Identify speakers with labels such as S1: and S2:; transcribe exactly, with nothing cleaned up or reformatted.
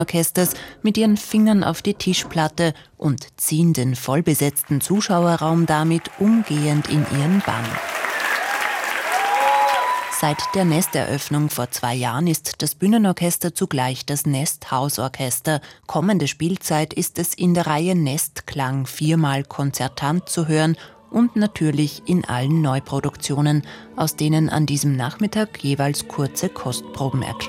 S1: Orchesters mit ihren Fingern auf die Tischplatte und ziehen den vollbesetzten Zuschauerraum damit umgehend in ihren Bann. Seit der Nest-Eröffnung vor zwei Jahren ist das Bühnenorchester zugleich das Nest-Hausorchester. Kommende Spielzeit ist es in der Reihe Nestklang viermal konzertant zu hören und natürlich in allen Neuproduktionen, aus denen an diesem Nachmittag jeweils kurze Kostproben erklingen.